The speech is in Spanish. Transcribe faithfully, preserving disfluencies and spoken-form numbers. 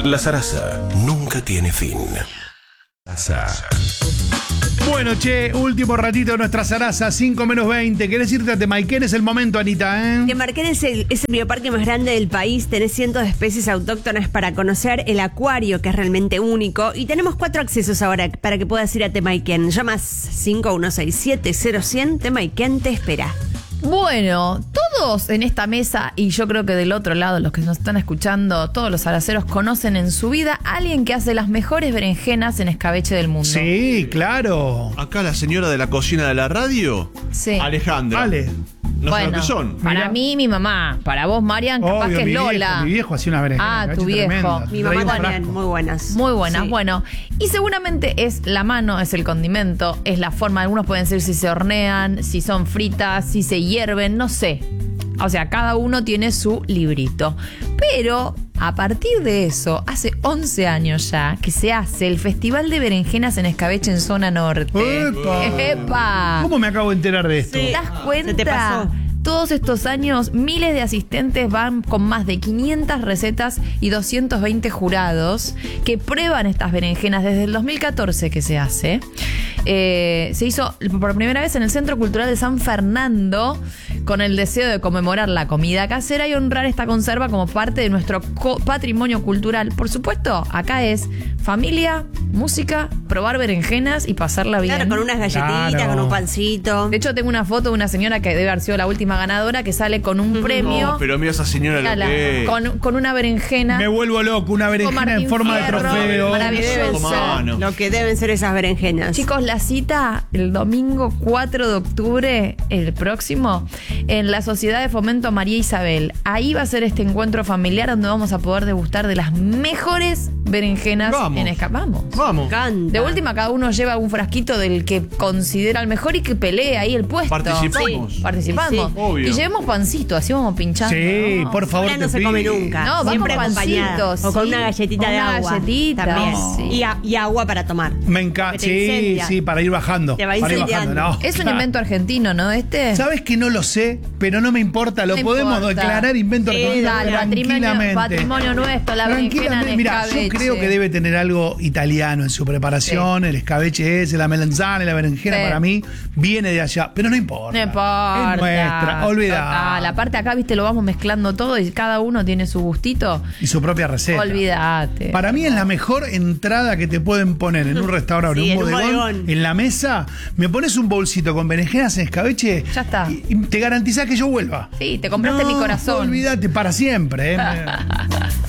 La zaraza nunca tiene fin. Zaraza. Bueno, che, último ratito de nuestra zaraza, cinco menos veinte. ¿Querés irte a Temayquén? Es el momento, Anita, ¿eh? Temayquén es el, es el bioparque más grande del país. Tenés cientos de especies autóctonas para conocer, el acuario, que es realmente único. Y tenemos cuatro accesos ahora para que puedas ir a Temayquén. Llamas cinco uno seis siete cero cien. Temayquén te espera. Bueno, todos en esta mesa, y yo creo que del otro lado, los que nos están escuchando, todos los zaraceros conocen en su vida a alguien que hace las mejores berenjenas en escabeche del mundo. Sí, claro. Acá la señora de la cocina de la radio, Sí. Alejandra. Vale. No Bueno, sé lo que son. para Mirá. mí, mi mamá. Para vos, Marian, capaz Obvio, que es mi Lola. Viejo, mi viejo hacía unas berenjenas. Ah, de tu cacho viejo. tremendas. Mi Traía mamá un también, frasco. muy buenas. Muy buenas, Sí. bueno. Y seguramente es la mano, es el condimento, es la forma. Algunos pueden decir si se hornean, si son fritas, si se hierven, no sé. O sea, cada uno tiene su librito. Pero a partir de eso, hace once años ya, que se hace el Festival de Berenjenas en Escabeche en Zona Norte. ¡Epa! ¡Epa! ¿Cómo me acabo de enterar de esto? Sí. ¿Te das cuenta? Se te pasó. Todos estos años, miles de asistentes van con más de quinientas recetas y doscientos veinte jurados que prueban estas berenjenas desde el dos mil catorce que se hace. Eh, se hizo por primera vez en el Centro Cultural de San Fernando con el deseo de conmemorar la comida casera y honrar esta conserva como parte de nuestro co- patrimonio cultural. Por supuesto, acá es familia, música, probar berenjenas y pasarla bien. Claro, con unas galletitas, Claro. con un pancito. De hecho, tengo una foto de una señora que debe haber sido la última ganadora que sale con un premio. No, pero mira esa señora lo Mírala, que es. con, con una berenjena. Me vuelvo loco, una berenjena Martín en forma de Fierro, trofeo. maravilloso. Como mano. Lo que deben ser esas berenjenas. Chicos, la cita el domingo cuatro de octubre, el próximo, en la Sociedad de Fomento María Isabel. Ahí va a ser este encuentro familiar donde vamos a poder degustar de las mejores berenjenas Vamos. en esca. Vamos. Vamos. Canta. De última, cada uno lleva un frasquito del que considera el mejor y que pelee ahí el puesto. Participamos. Sí, participamos. Sí, obvio. Y llevemos pancito, así vamos pinchando. Sí, por favor, Ahora te no se pido. come nunca. No, vamos Siempre con acompañada. pancitos, O con sí. una galletita Con de una agua. galletita. También. Sí. Y, a- y agua para tomar. Me encanta. Que te Sí, incendia. sí, para ir bajando. Te va para ir incendiando. bajando. No, Es un claro. invento argentino, ¿no? Este. ¿Sabes que no lo sé? Pero no me importa. Lo No podemos importa. declarar invento Sí, argentino dale, patrimonio, tranquilamente. patrimonio nuestro, la berenjena en Tranquilamente. Mira, yo escabeche. creo que debe tener algo italiano en su preparación. El escabeche ese, la melanzana y la berenjena Sí. para mí viene de allá. Pero no importa. No importa. Es nuestra. Olvidá. Total. Aparte acá, viste, lo vamos mezclando todo y cada uno tiene su gustito. Y su propia receta. Olvídate. Para mí es la mejor entrada que te pueden poner en un restaurante, Sí, un en un bodegón, bodegón. en la mesa. Me pones un bolsito con berenjenas en escabeche. Ya está. Y, y te garantizás que yo vuelva. Sí, te compraste No, mi corazón. Olvídate para siempre. ¿eh?